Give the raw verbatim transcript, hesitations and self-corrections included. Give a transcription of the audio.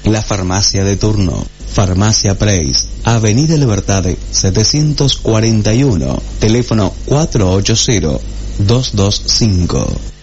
La farmacia de turno. Farmacia Preis, Avenida Libertad setecientos cuarenta y uno, teléfono cuatro ocho cero, dos dos cinco.